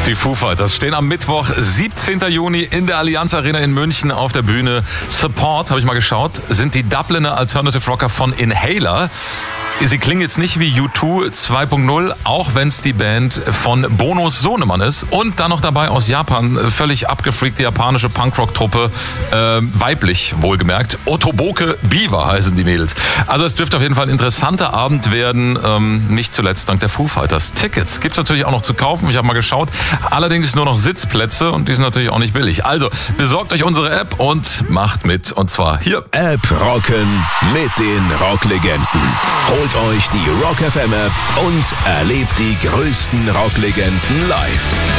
Die Foo Fighters stehen am Mittwoch, 17. Juni in der Allianz Arena in München auf der Bühne. Support, habe ich mal geschaut, sind die Dubliner Alternative Rocker von Inhaler. Sie klingen jetzt nicht wie U2 2.0, auch wenn es die Band von Bonos Sohnemann ist. Und dann noch dabei aus Japan, völlig abgefreakte japanische Punkrock-Truppe, weiblich wohlgemerkt. Otoboke Biwa heißen die Mädels. Also es dürfte auf jeden Fall ein interessanter Abend werden, nicht zuletzt dank der Foo Fighters. Tickets gibt's natürlich auch noch zu kaufen, ich habe mal geschaut. Allerdings nur noch Sitzplätze und die sind natürlich auch nicht billig. Also besorgt euch unsere App und macht mit. Und zwar hier. App rocken mit den Rocklegenden. Holt euch die Rock FM App und erlebt die größten Rocklegenden live.